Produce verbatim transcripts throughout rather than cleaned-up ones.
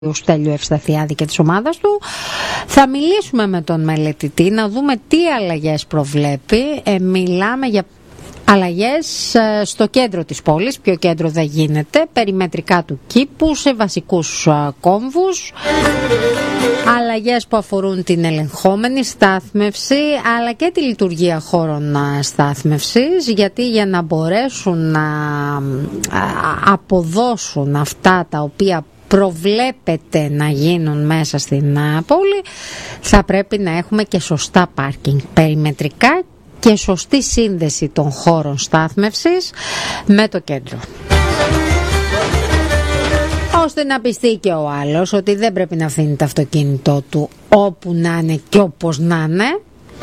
του Στέλιου Ευσταθιάδη και της ομάδας του. Θα μιλήσουμε με τον μελετητή να δούμε τι αλλαγές προβλέπει. Ε, μιλάμε για αλλαγές ε, στο κέντρο της πόλης, πιο κέντρο δεν γίνεται, περιμετρικά του κήπου, σε βασικούς ε, κόμβους, αλλαγές που αφορούν την ελεγχόμενη στάθμευση αλλά και τη λειτουργία χώρων ε, στάθμευσης, γιατί για να μπορέσουν να ε, αποδώσουν αυτά τα οποία προβλέπεται να γίνουν μέσα στην πόλη, θα πρέπει να έχουμε και σωστά πάρκινγκ περιμετρικά και σωστή σύνδεση των χώρων στάθμευσης με το κέντρο, ώστε να πιστεί και ο άλλος ότι δεν πρέπει να αφήνει το αυτοκίνητό του όπου να είναι και όπως να είναι.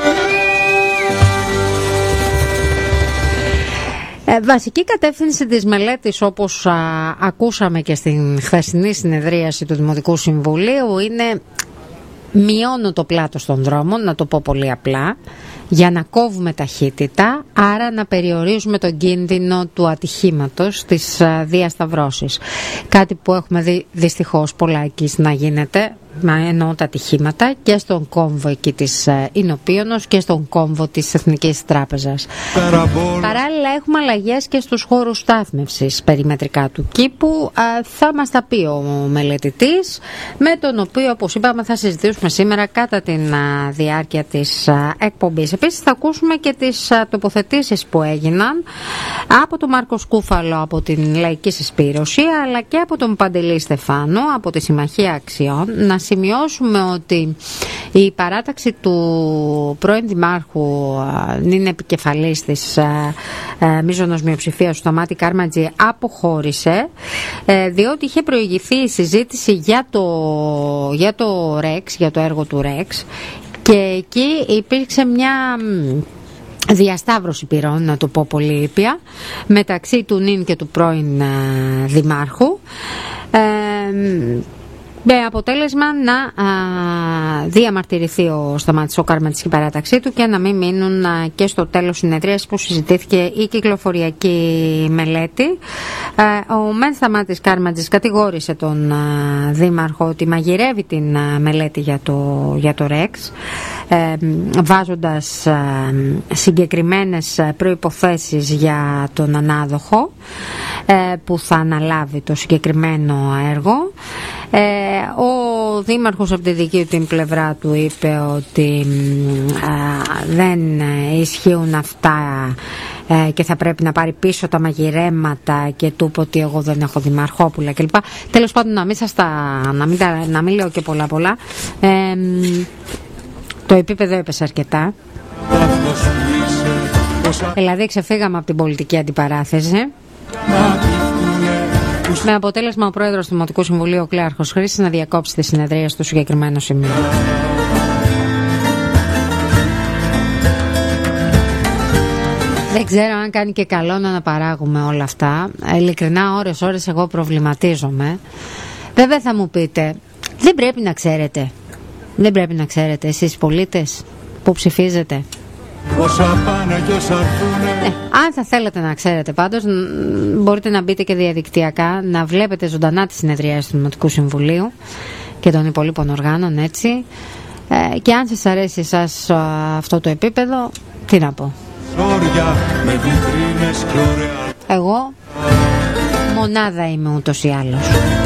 Ε, βασική κατεύθυνση της μελέτης, όπως α, ακούσαμε και στην χθεσινή συνεδρίαση του Δημοτικού Συμβουλίου, είναι μειώνω το πλάτος των δρόμων, να το πω πολύ απλά, για να κόβουμε ταχύτητα, άρα να περιορίζουμε τον κίνδυνο του ατυχήματος, της α, διασταυρώσης. Κάτι που έχουμε δει δυστυχώς πολλάκις να γίνεται, εννοώ τα ατυχήματα, και στον κόμβο εκεί της Ινωπίωνος και στον κόμβο της Εθνικής Τράπεζας. Παράλληλα έχουμε αλλαγές και στους χώρους στάθμευσης περιμετρικά του κήπου. Θα μας τα πει ο μελετητής, με τον οποίο, όπως είπαμε, θα συζητήσουμε σήμερα κατά τη διάρκεια της εκπομπής. Επίσης θα ακούσουμε και τις τοποθετήσεις που έγιναν από τον Μάρκο Σκούφαλο από την Λαϊκή Συσπήρωση, αλλά και από τον Παντελή Στεφάνο από τη Συμμαχία Αξιών. Να σημειώσουμε ότι η παράταξη του πρώην Δημάρχου, είναι επικεφαλής της μείζωνος μειοψηφίας, του Σταμάτη Κάρματζη, αποχώρησε, διότι είχε προηγηθεί η συζήτηση για το, για το ΡΕΞ, για το έργο του ΡΕΞ, και εκεί υπήρξε μια διασταύρωση πυρών, να το πω πολύ ήπια, μεταξύ του νυν και του πρώην Δημάρχου, ε, με αποτέλεσμα να α, διαμαρτυρηθεί ο Σταμάτης ο Κάρματζης και η παράταξή του και να μην μείνουν α, και στο τέλος συνεδρίας που συζητήθηκε η κυκλοφοριακή μελέτη. Α, ο Μεν Σταμάτης Κάρματζης κατηγόρησε τον α, Δήμαρχο ότι μαγειρεύει την α, μελέτη για το, για το ΡΕΞ, ε, βάζοντας α, συγκεκριμένες προϋποθέσεις για τον ανάδοχο ε, που θα αναλάβει το συγκεκριμένο έργο. Ε, ο Δήμαρχος από τη δική του την πλευρά του είπε ότι α, δεν ισχύουν αυτά ε, και θα πρέπει να πάρει πίσω τα μαγειρέματα, και του είπε ότι εγώ δεν έχω δημαρχόπουλα κλπ. Τέλος πάντων, να μην, σας τα, να μην, τα, να μην λέω και πολλά πολλά, ε, το επίπεδο έπεσε αρκετά, δηλαδή ξεφύγαμε από την πολιτική αντιπαράθεση, με αποτέλεσμα ο πρόεδρος του Δημοτικού Συμβουλίου, ο Κλέαρχος Χρήσης, να διακόψει τη συνεδρία στο συγκεκριμένο σημείο. Δεν ξέρω αν κάνει και καλό να αναπαράγουμε όλα αυτά. Ειλικρινά, ώρες ώρες εγώ προβληματίζομαι. Βέβαια θα μου πείτε, δεν πρέπει να ξέρετε. Δεν πρέπει να ξέρετε εσείς οι πολίτες που ψηφίζετε. Ναι, αν θα θέλετε να ξέρετε πάντως, μπορείτε να μπείτε και διαδικτυακά, να βλέπετε ζωντανά τις συνεδριάσεις του Δημοτικού Συμβουλίου και των υπολείπων οργάνων, έτσι, ε, και αν σας αρέσει εσάς αυτό το επίπεδο, τι να πω, εγώ μονάδα είμαι ούτως ή άλλως.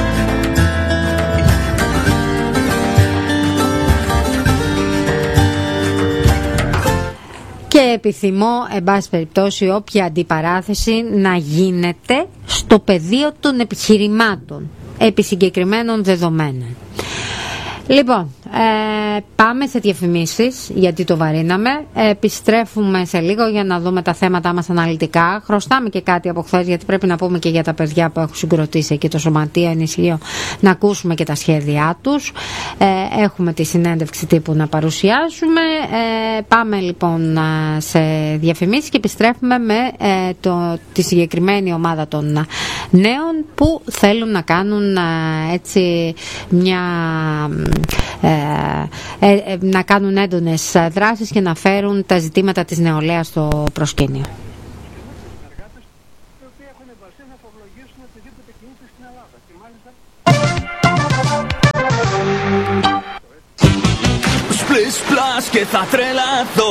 Και επιθυμώ, εν πάση περιπτώσει, όποια αντιπαράθεση να γίνεται στο πεδίο των επιχειρημάτων, επί συγκεκριμένων δεδομένων. Λοιπόν, ε, πάμε σε διαφημίσεις, γιατί το βαρύναμε. Ε, επιστρέφουμε σε λίγο για να δούμε τα θέματα μας αναλυτικά. Χρωστάμε και κάτι από χθες, γιατί πρέπει να πούμε και για τα παιδιά που έχουν συγκροτήσει εκεί το Σωματείο Ενισχύω, να ακούσουμε και τα σχέδιά τους. Ε, έχουμε τη συνέντευξη τύπου να παρουσιάσουμε. Ε, πάμε λοιπόν σε διαφημίσεις και επιστρέφουμε με ε, το, τη συγκεκριμένη ομάδα των νέων που θέλουν να κάνουν ε, έτσι μια... Ε, ε, ε, να κάνουν έντονες δράσεις και να φέρουν τα ζητήματα της νεολαίας στο προσκήνιο. Plus plus και θα τρελαθώ.